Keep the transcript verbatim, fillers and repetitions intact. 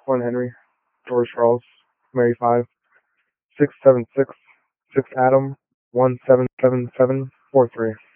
one Henry, George Charles, Mary five, six seven six, six Adam, one seven seven seven four three.